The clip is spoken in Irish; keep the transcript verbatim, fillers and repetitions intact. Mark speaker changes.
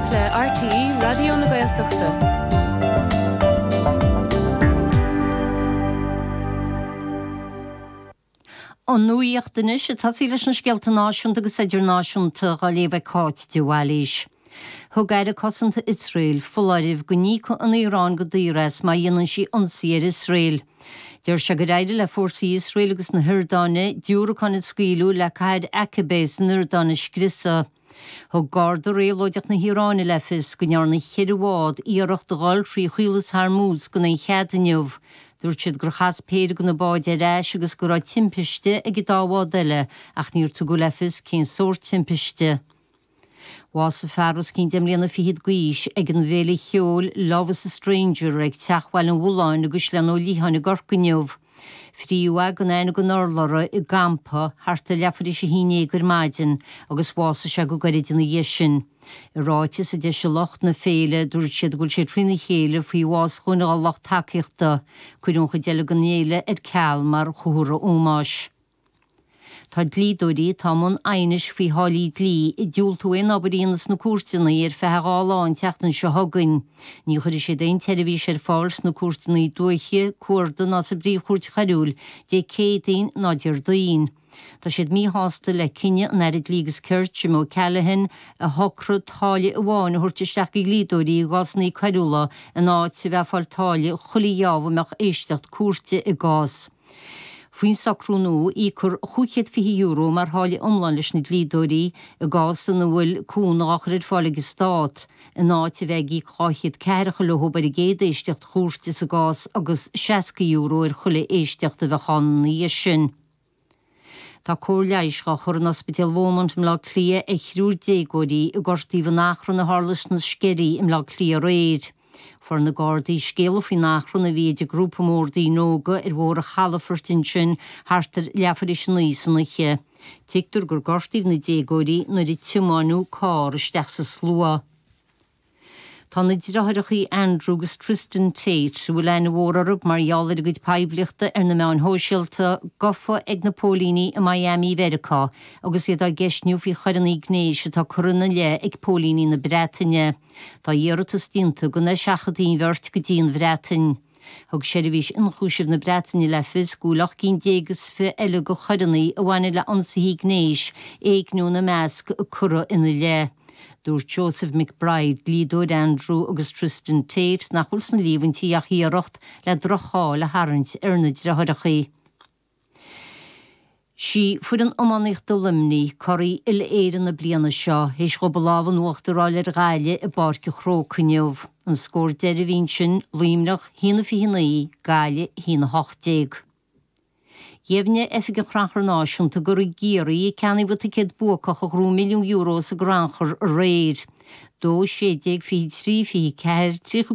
Speaker 1: le R T E Radio na Gaeltachta.
Speaker 2: An nuíochtanis a tasí leis an scialta náisiúnta agus idir náisiúnta a lébh cáit diabhalís. Thug a cosanta Israel foláirih go ní an Irán go dtíras má dhéanann sí ionsaí ar Israel. Deir se go réidir le fórsaí Israel agus na Hiordáine dúrachanid scaoileú le caiid Acabés na Hiordáine scrisa. Thug gáda réalóideach na Hiordáine lefis go nearna chiadhád íoreacht do gáil trí chuilas Harmúz go na cheadaniuh. Dúirt siad gur chas péir go na báide réis agus go rá timpiste ag i dáhád eile ach níor tú go lefis cén sór timpiste. Was a ferras cín demlíanana fihiad gaois ag an bhéla cheol Love is a Stranger ag teachhhail an bhúláin agus lean ó líhanna gorcaneomh. Fríú ag an aine go norlara i gampa harta lefarí sé híine gur maidin agus wasa se go garid na dhéisin. I ráite sa de se locht na féle dúirt siad gúil sé trína chéile faoi was chuine á locht takeíochta chuún chu deile go néile ed ceall mar chuúra ómáis. Tá dlídóirí támón ainis fao hálí dlí i dúltú é nabaríonas na cuairteanna ar fetheáláin teachtain se thugain. Ní chuir sé daon televís ar fáils na cuairteanna i dúiche cuairdan as sa bríomhchuirt chaúil dé cédaon náidir daon. Tá siad mí hásta le cinne an arid lígus ceirt sem ó Callahan a thocrad táile a bháin a thuirteisteach i glídóirí i gásnaí cairúla an áit sa bheitfáil táile chulaíábh meach éisteacht cuairte i gás. Fuoin sacrúnú í chur chuchéad fi euro mar hála omlan leis na glídóirí a gás san bhfuil cún áchrid fála go stát a náte bheith í cháchiad ceiricha le hobar i géad éisteacht chuirte sa gás agus seiske euro ar chula éisteacht a bheitchan na sin. Tá cór leiisga chur an Ospital Bhomont im lá clia ag chrúr dégóirí i gortaí bh nachran na hálas na scerí im lá clia réid. For na Gardaí scéal fao nachran na bhéide grúpa mórdaí nóga ar bhór a chalafirtin sin hartar lefarí sin níosanache. Tictar gur gortaíh na dégóirí nuair i tiúmánú cá isteach sa slua. Tá na ddíreachtaí Andrew agus Tristan Tate bhfuil leanna mhórarug mar eálar go pebliachta ar na meán hóisialta gofa ag na pólíní i Miami, America, agus iad a geisniú fao chorannaí gnéis atá corunna le ag pólíní na Breataine. Tá dhéarata stínta go na seachadaín bhirt go dtíon Bhreatain. Thug seirbhís inchúisih na Breataine lefis gúlach cín dégus fi eile go chorannaí a bhaine le ansaí gnéis éagnú na measc a cura ina le. Dúr Joseph McBride, lídóid Andrew agus Tristan Tate nach chul san líbhaintí a chiarocht le drochá le harint ar na ddreachtaí. Sí fud an ománaíocht do limní choirí il éan na bliana seo héis go beláhan nuachtarráil ar gáile i barce chrócaneomh. An scór deir bhín sin líimnach hína fi hinaí gáile hína hochtéig. Jefne effige chrachar náisiúnta gur i géirí i ceannaí bhta céad buacach a chrú milliún euro a granchar a réid. Dó sé déag fi trí fi ceir trí